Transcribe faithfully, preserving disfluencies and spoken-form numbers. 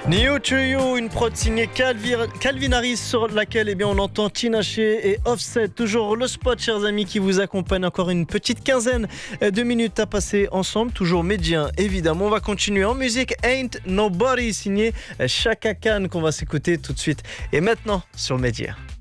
New to You, une prod signée Calvin, Calvin Harris sur laquelle eh bien, on entend Tinashe et Offset. Toujours le spot, chers amis, qui vous accompagne encore une petite quinzaine de minutes à passer ensemble. Toujours médien, évidemment. On va continuer en musique. Ain't Nobody, signé Chaka Khan, qu'on va s'écouter tout de suite. Et maintenant, sur Média.